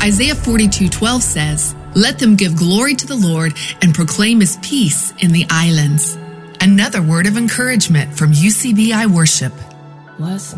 Isaiah 42:12 says, "Let them give glory to the Lord and proclaim his peace in the islands." Another word of encouragement from UCBI Worship. Last